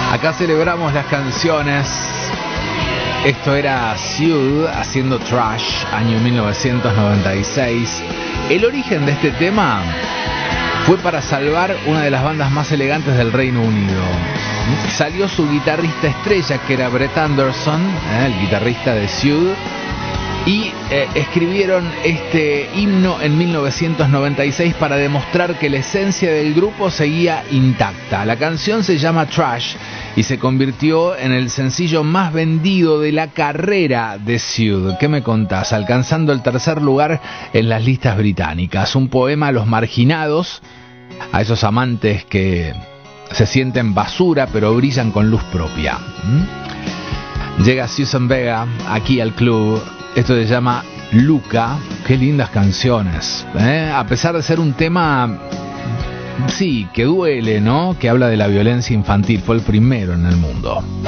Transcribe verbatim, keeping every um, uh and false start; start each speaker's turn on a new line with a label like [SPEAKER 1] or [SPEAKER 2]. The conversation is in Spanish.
[SPEAKER 1] Acá celebramos las canciones. Esto era Sud haciendo Trash, año mil novecientos noventa y seis. El origen de este tema fue para salvar una de las bandas más elegantes del Reino Unido. Salió su guitarrista estrella, que era Brett Anderson, ¿eh? el guitarrista de Sud, y eh, escribieron este himno en mil novecientos noventa y seis para demostrar que la esencia del grupo seguía intacta. La canción se llama Trash y se convirtió en el sencillo más vendido de la carrera de Sud. ¿Qué me contás? Alcanzando el tercer lugar en las listas británicas. Un poema a los marginados, a esos amantes que se sienten basura pero brillan con luz propia. ¿Mm? Llega Suzanne Vega aquí al club. Esto se llama Luca. Qué lindas canciones, ¿eh? A pesar de ser un tema, sí, que duele, ¿no? Que habla de la violencia infantil. Fue el primero en el mundo.